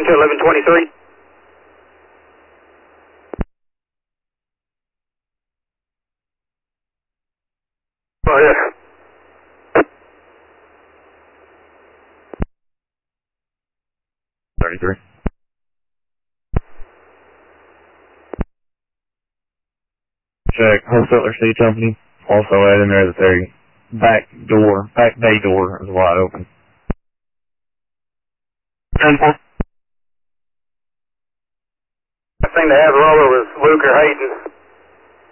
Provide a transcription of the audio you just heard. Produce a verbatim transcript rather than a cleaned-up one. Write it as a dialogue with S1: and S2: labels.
S1: to eleven twenty-three. Go ahead.
S2: thirty-three. Check, Wholesaler Seed Company. Also add in there that their back door, back bay door is wide open. ten four.
S1: I think the have roller was Luke or Hayden.